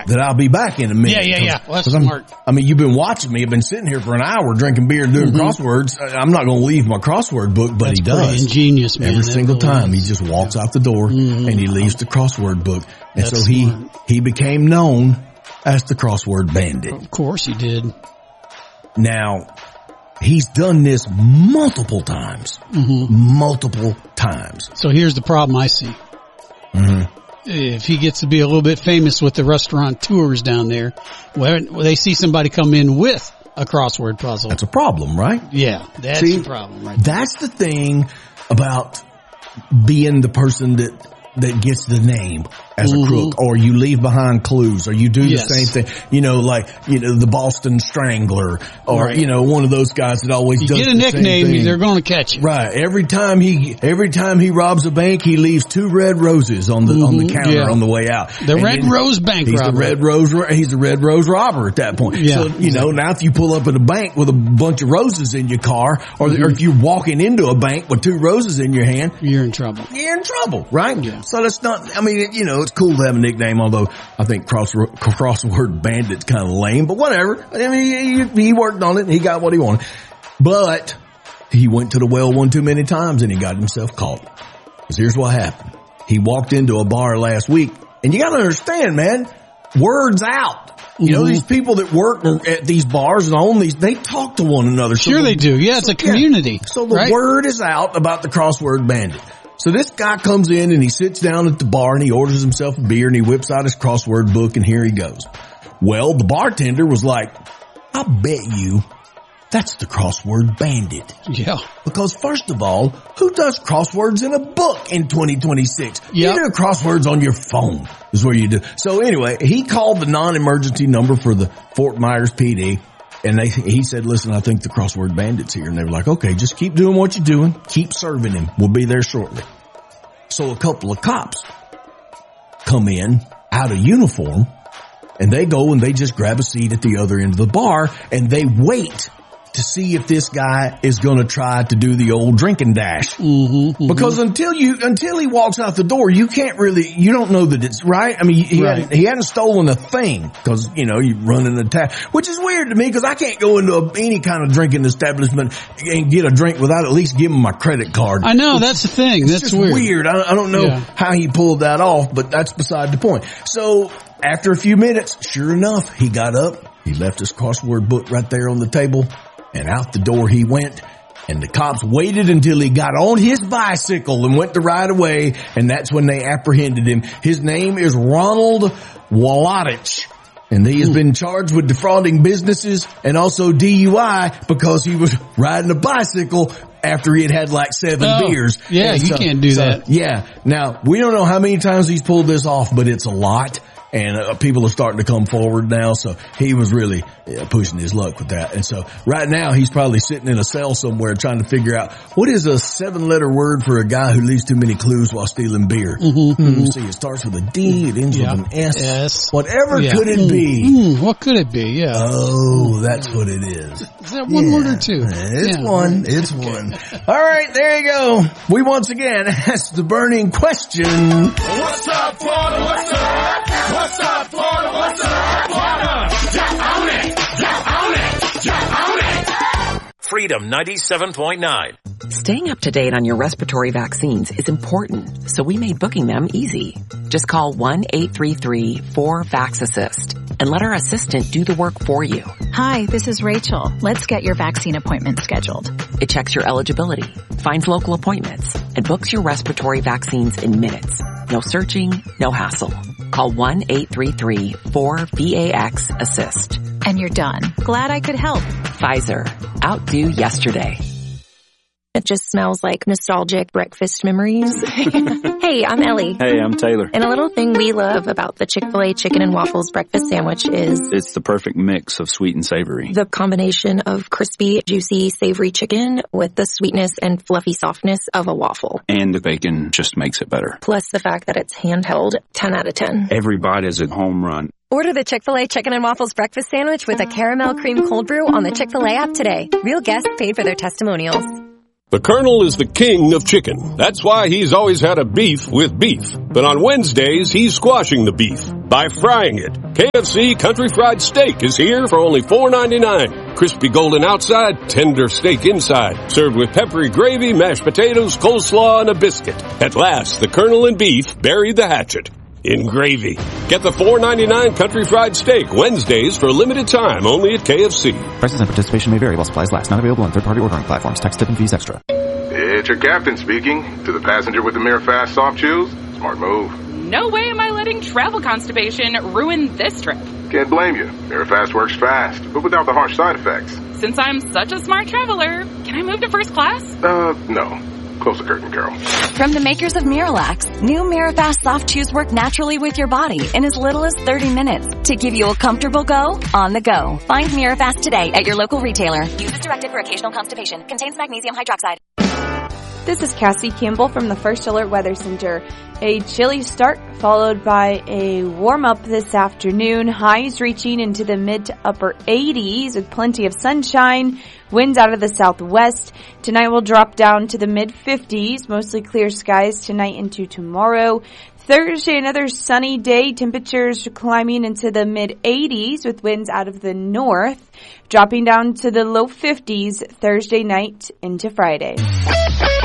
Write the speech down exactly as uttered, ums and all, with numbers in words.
that I'll be back in a minute. Yeah, yeah, yeah. Well, that's I'm, smart. I mean, you've been watching me. I've been sitting here for an hour drinking beer and doing mm-hmm. crosswords. I'm not going to leave my crossword book, but that's he does. Ingenious, man. Every that single really time is. he just walks out the door mm-hmm. and he leaves the crossword book. And that's so he, smart. he became known as the crossword bandit. Of course he did. Now, he's done this multiple times. Mm-hmm. Multiple times. So here's the problem I see. Mm-hmm. If he gets to be a little bit famous with the restaurateurs down there, where they see somebody come in with a crossword puzzle. That's a problem, right? Yeah, that's see, the problem right there. That's the thing about being the person that that gets the name as mm-hmm. a crook, or you leave behind clues, or you do yes. the same thing, you know, like, you know, the Boston Strangler, or, right. you know, one of those guys that always you does get a the nickname, same thing. They're going to catch you. Right. Every time he, every time he robs a bank, he leaves two red roses on the, mm-hmm. on the counter yeah. on the way out. The and Red Rose Bank he's robber. The red rose, he's the Red Rose robber at that point. Yeah, so, you exactly. know, now if you pull up at a bank with a bunch of roses in your car, or, mm-hmm. or if you're walking into a bank with two roses in your hand, you're in trouble. You're in trouble, right? Yeah. So that's not, I mean, it, you know, it's cool to have a nickname, although I think cross, crossword bandit's kind of lame, but whatever. I mean, he, he worked on it and he got what he wanted. But he went to the well one too many times and he got himself caught. Because here's what happened. He walked into a bar last week, and you got to understand, man, word's out. You mm-hmm. know, these people that work at these bars and own these, they talk to one another. Sure so they the, do. Yeah, it's so, a community. Yeah. So the right? word is out about the crossword bandit. So this guy comes in and he sits down at the bar and he orders himself a beer and he whips out his crossword book, and here he goes. Well, the bartender was like, I bet you that's the crossword bandit. Yeah. Because first of all, who does crosswords in a book in twenty twenty-six? Yep. You do crosswords on your phone is where you do. So anyway, he called the non-emergency number for the Fort Myers P D. And they, he said, listen, I think the crossword bandit's here. And they were like, okay, just keep doing what you're doing. Keep serving him. We'll be there shortly. So a couple of cops come in out of uniform, and they go and they just grab a seat at the other end of the bar, and they wait to see if this guy is going to try to do the old drinking dash. Mm-hmm, mm-hmm. Because until you, until he walks out the door, you can't really, you don't know that it's right. I mean, he, right. hadn't, he hadn't stolen a thing, because, you know, you run an attack, which is weird to me, because I can't go into a, any kind of drinking establishment and get a drink without at least giving my credit card. I know, that's the thing. It's That's just weird. weird. I, I don't know yeah. how he pulled that off, but that's beside the point. So after a few minutes, sure enough, he got up, he left his crossword book right there on the table, and out the door he went, and the cops waited until he got on his bicycle and went the right away, and that's when they apprehended him. His name is Ronald Walatich, and he has Ooh. been charged with defrauding businesses and also D U I because he was riding a bicycle after he had had like seven oh, beers. Yeah, and you so, can't do so, that. Yeah. Now, we don't know how many times he's pulled this off, but it's a lot. And uh, people are starting to come forward now, so he was really yeah, pushing his luck with that. And so right now he's probably sitting in a cell somewhere trying to figure out what is a seven-letter word for a guy who leaves too many clues while stealing beer. Mm-hmm, mm-hmm. See, it starts with a D, it ends yeah. with an S. S. Whatever yeah. could it be? Mm, what could it be? Yeah. Oh, that's what it is. Is that one yeah. word or two? It's yeah. one. It's okay. one. All right, there you go. We once again asked the burning question. What's up, Florida? What's up? What's up, Florida? What's up, Florida? Yeah, own it. Yeah, own it. Yeah, own it. Freedom ninety-seven point nine. Staying up to date on your respiratory vaccines is important, so we made booking them easy. Just call one eight three three four vax assist and let our assistant do the work for you. Hi, this is Rachel. Let's get your vaccine appointment scheduled. It checks your eligibility, finds local appointments, and books your respiratory vaccines in minutes. No searching, no hassle. Call one eight three three four vax assist. And you're done. Glad I could help. Pfizer. Outdo yesterday. It just smells like nostalgic breakfast memories. Hey, I'm Ellie. Hey, I'm Taylor. And a little thing we love about the Chick-fil-A Chicken and Waffles breakfast sandwich is... it's the perfect mix of sweet and savory. The combination of crispy, juicy, savory chicken with the sweetness and fluffy softness of a waffle. And the bacon just makes it better. Plus the fact that it's handheld, ten out of ten. Every bite is a home run. Order the Chick-fil-A Chicken and Waffles breakfast sandwich with a caramel cream cold brew on the Chick-fil-A app today. Real guests paid for their testimonials. The Colonel is the king of chicken. That's why he's always had a beef with beef. But on Wednesdays, he's squashing the beef by frying it. K F C Country Fried Steak is here for only four ninety-nine. Crispy golden outside, tender steak inside. Served with peppery gravy, mashed potatoes, coleslaw, and a biscuit. At last, the Colonel and beef buried the hatchet in gravy. Get the four ninety-nine Country Fried Steak Wednesdays for a limited time only at K F C. Prices and participation may vary while supplies last. Not available on third-party ordering platforms. Tax, tip, and fees extra. It's your captain speaking. To the passenger with the Mirafast soft chews, smart move. No way am I letting travel constipation ruin this trip. Can't blame you. Mirafast works fast, but without the harsh side effects. Since I'm such a smart traveler, can I move to first class? Uh, no. Close the curtain, Carol. From the makers of Miralax, new Mirafast soft chews work naturally with your body in as little as thirty minutes to give you a comfortable go on the go. Find Mirafast today at your local retailer. Use as directed for occasional constipation. Contains magnesium hydroxide. This is Cassie Campbell from the First Alert Weather Center. A chilly start followed by a warm-up this afternoon. Highs reaching into the mid to upper eighties with plenty of sunshine. Winds out of the southwest. Tonight will drop down to the mid fifties. Mostly clear skies tonight into tomorrow. Thursday, another sunny day. Temperatures climbing into the mid eighties with winds out of the north. Dropping down to the low fifties Thursday night into Friday.